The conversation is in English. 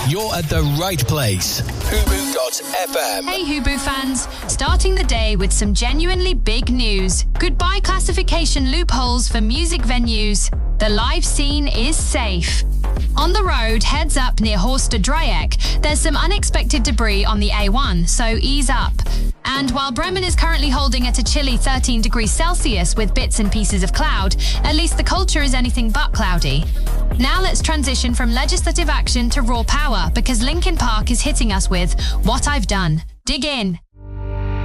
You're at the right place. Hubu.fm. Hey Hubu fans, starting the day with some genuinely big news. Goodbye classification loopholes for music venues. The live scene is safe. On the road, heads up near Horster Dreieck, there's some unexpected debris on the A1, so ease up. And while Bremen is currently holding at a chilly 13 degrees Celsius with bits and pieces of cloud, at least the culture is anything but cloudy. Now let's transition from legislative action to raw power, because Linkin Park is hitting us with What I've Done. Dig in.